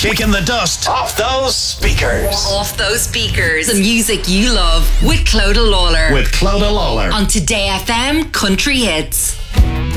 Shaking the dust off those speakers. Off those speakers. The music you love with Clodagh Lawler. With Clodagh Lawler. On Today FM Country Hits.